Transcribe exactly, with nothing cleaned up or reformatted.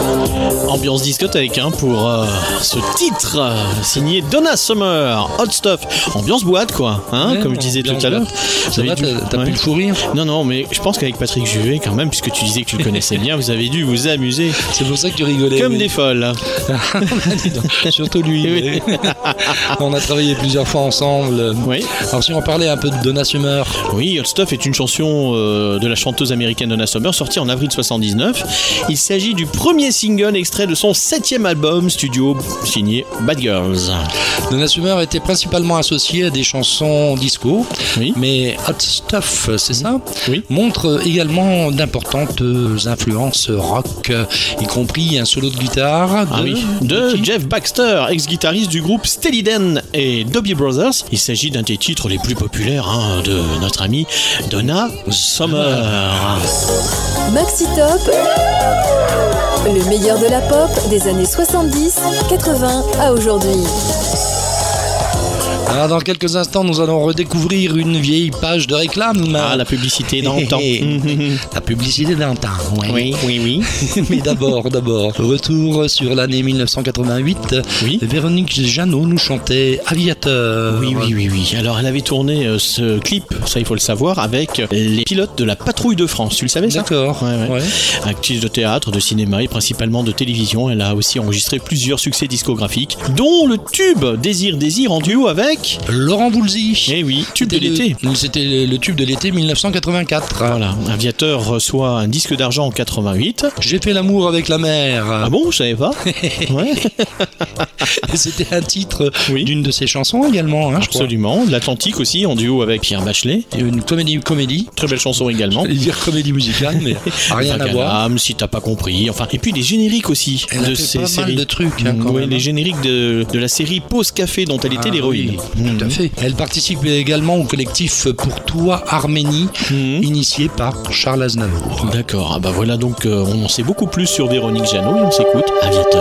Ambiance discothèque hein, pour euh, ce titre euh, signé Donna Summer, Hot Stuff. Ambiance boîte quoi, hein, ouais, comme je disais tout à l'heure. Ça va, dû... t'as, t'as ouais. pu le fou rire? Non, non, mais je pense qu'avec Patrick Juvet, quand même, puisque tu disais que tu le connaissais bien, vous avez dû vous amuser. C'est pour ça que tu rigolais. Comme oui. des folles. Surtout lui. Oui. Oui. On a travaillé plusieurs fois ensemble. Oui. Alors si on parlait un peu de Donna Summer. Oui, Hot Stuff est une chanson euh, de la chanteuse américaine Donna Summer, sortie en avril soixante-dix-neuf. Il s'agit du premier single extrait de son septième album studio signé Bad Girls. Donna Summer était principalement associée à des chansons disco, oui. mais Hot Stuff, c'est ça, oui. montre également d'importantes influences rock, y compris un solo de guitare de, ah oui. de, de Jeff Baxter, ex-guitariste du groupe Steely Dan et Doobie Brothers. Il s'agit d'un des titres les plus populaires hein, de notre amie Donna Summer. Maxi Top, le meilleur de la pop des années soixante-dix, quatre-vingts à aujourd'hui. Alors dans quelques instants, nous allons redécouvrir une vieille page de réclame. Ah, la publicité d'antan. La publicité d'antan, ouais. Oui, oui, oui. Mais d'abord, d'abord, retour sur l'année dix-neuf cent quatre-vingt-huit. Oui. Véronique Jeannot nous chantait Aviateur. Oui, oui, oui, oui. Alors, elle avait tourné euh, ce clip, ça il faut le savoir, avec les pilotes de la Patrouille de France. Tu le savais ça? D'accord. Ouais, ouais. Ouais. Actrice de théâtre, de cinéma et principalement de télévision, elle a aussi enregistré plusieurs succès discographiques, dont le tube Désir, Désir en duo avec Laurent Voulzy. Eh oui, tube de C'était l'été. Le, c'était le tube de l'été dix-neuf cent quatre-vingt-quatre. Voilà, Aviateur reçoit un disque d'argent en quatre-vingt-huit. J'ai fait l'amour avec la mer. Ah bon, je savais pas. Ouais. C'était un titre oui. d'une de ses chansons également. Hein, absolument. L'Atlantique aussi en duo avec Pierre Bachelet. Et une comédie, comédie. Très belle chanson également. J'allais dire comédie musicale, mais rien enfin, à voir. Âme, si t'as pas compris. Enfin, et puis des génériques aussi. Elle de a fait ces pas séries. mal de trucs. Hein, quand oui, même. les génériques de, de la série Pause Café dont elle était ah, l'héroïne. Oui, mmh. Tout à fait. Elle participe également au collectif Pour toi Arménie, mmh. initié par Charles Aznavour. D'accord. Ah bah voilà donc euh, on en sait beaucoup plus sur Véronique Jeannot et on s'écoute Aviateur.